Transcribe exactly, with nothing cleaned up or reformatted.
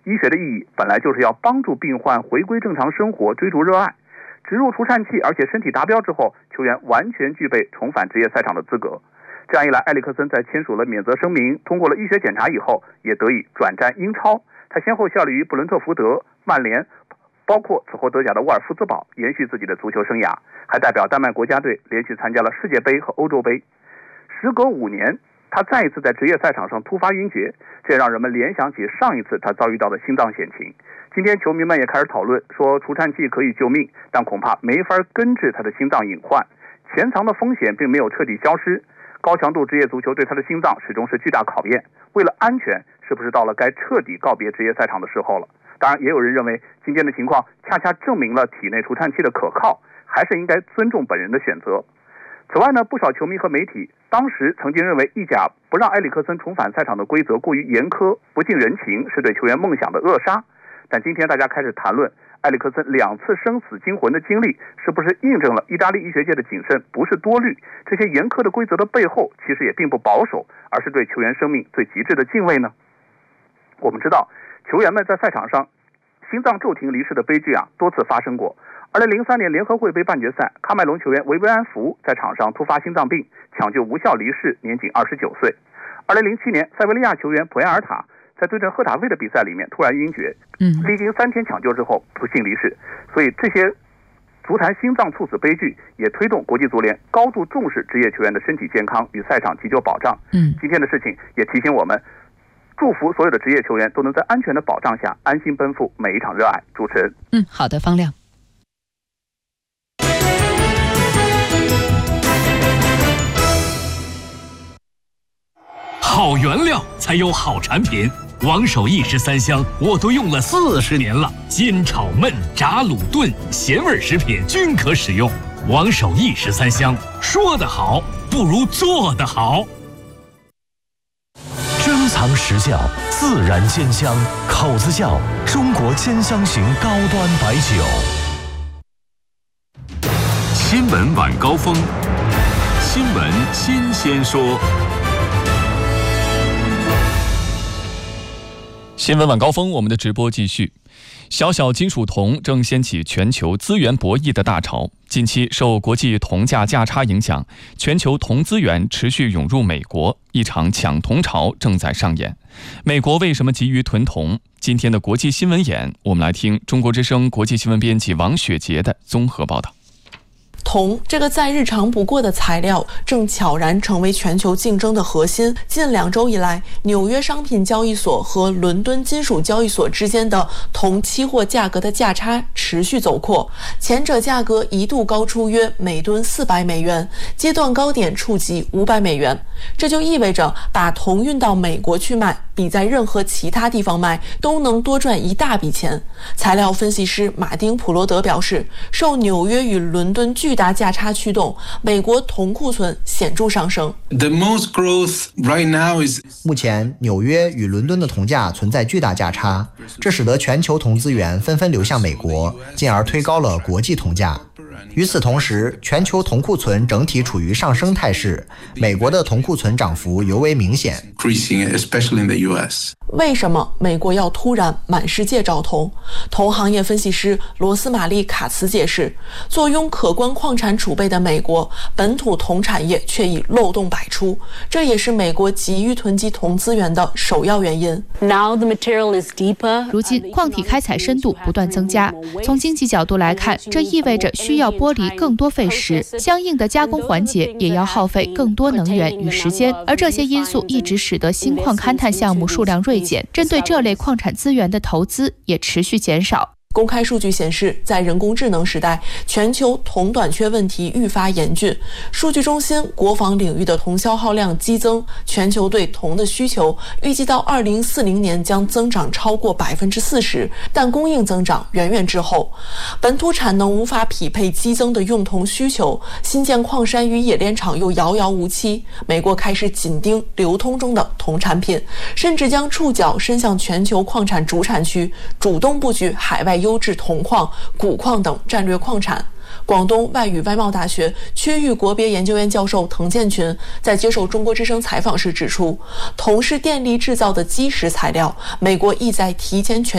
医学的意义本来就是要帮助病患回归正常生活，追逐热爱。植入除颤器，而且身体达标之后，球员完全具备重返职业赛场的资格。这样一来，埃里克森在签署了免责声明，通过了医学检查以后，也得以转战英超。他先后效力于布伦特福德、曼联，包括此后德甲的沃尔夫斯堡，延续自己的足球生涯，还代表丹麦国家队连续参加了世界杯和欧洲杯。时隔五年，他再一次在职业赛场上突发晕厥，这让人们联想起上一次他遭遇到的心脏险情。今天球迷们也开始讨论说，除颤器可以救命，但恐怕没法根治他的心脏隐患，潜藏的风险并没有彻底消失。高强度职业足球对他的心脏始终是巨大考验，为了安全，是不是到了该彻底告别职业赛场的时候了？当然，也有人认为今天的情况恰恰证明了体内除颤器的可靠，还是应该尊重本人的选择。此外呢，不少球迷和媒体当时曾经认为意甲不让埃里克森重返赛场的规则过于严苛，不近人情，是对球员梦想的扼杀。但今天大家开始谈论埃里克森两次生死惊魂的经历，是不是印证了意大利医学界的谨慎不是多虑？这些严苛的规则的背后其实也并不保守，而是对球员生命最极致的敬畏呢？我们知道球员们在赛场上心脏骤停离世的悲剧啊多次发生过。二零零三年联合会杯半决赛，喀麦隆球员维维安福在场上突发心脏病，抢救无效离世，年仅二十九岁。二零零七年，塞维利亚球员普埃尔塔在对阵赫塔费的比赛里面突然晕厥，嗯，历经三天抢救之后不幸离世。所以这些足坛心脏猝死悲剧也推动国际足联高度重视职业球员的身体健康与赛场急救保障。嗯，今天的事情也提醒我们，祝福所有的职业球员都能在安全的保障下安心奔赴每一场热爱。主持人， 嗯，好的，方亮。 好原料才有好产品，王守义十三香我都用了四十年了，煎炒焖炸卤炖咸味食品均可使用。王守义十三香，说得好不如做得好。 珍藏实窖，自然煎香，口子窖，中国煎香型高端白酒。 新闻晚高峰，新闻新鲜说。 新闻晚高峰，我们的直播继续。小小金属铜正掀起全球资源博弈的大潮。近期受国际铜价价差影响，全球铜资源持续涌入美国，一场抢铜潮正在上演。美国为什么急于囤铜？今天的国际新闻眼，我们来听中国之声国际新闻编辑王雪杰的综合报道。 铜这个再日常不过的材料，正悄然成为全球竞争的核心。近两周以来，纽约商品交易所和伦敦金属交易所之间的铜期货价格的价差持续走扩，前者价格一度高出约每吨四百美元，阶段高点触及五百美元。这就意味着把铜运到美国去卖，比在任何其他地方卖都能多赚一大笔钱。材料分析师马丁普罗德表示，受纽约与伦敦巨大价差驱动，美国铜库存显著上升。 The most growth right now is 目前纽约与伦敦的铜价存在巨大价差，这使得全球铜资源纷纷流向美国，进而推高了国际铜价。与此同时，全球铜库存整体处于上升态势，美国的铜库存涨幅尤为明显。 especially in the U S 为什么美国要突然满世界找铜？铜行业分析师罗斯玛丽卡茨解释，坐拥可观矿产储备的美国，本土铜产业却已漏洞百出，这也是美国急于囤积铜资源的首要原因。 如今矿体开采深度不断增加，从经济角度来看，这意味着需要剥离更多废石，相应的加工环节也要耗费更多能源与时间，而这些因素一直使得新矿勘探项目数量锐减，针对这类矿产资源的投资也持续减少。 公开数据显示，在人工智能时代，全球铜短缺问题愈发严峻。数据中心国防领域的铜消耗量激增，全球对铜的需求预计到二零四零年将增长超过百分之四十，但供应增长远远滞后。本土产能无法匹配激增的用铜需求，新建矿山与冶炼厂又遥遥无期。美国开始紧盯流通中的铜产品，甚至将触角伸向全球矿产主产区，主动布局海外优质铜矿、钴矿等战略矿产。广东外语外贸大学区域国别研究院教授滕建群在接受中国之声采访时指出，铜是电力制造的基石材料，美国意在提前全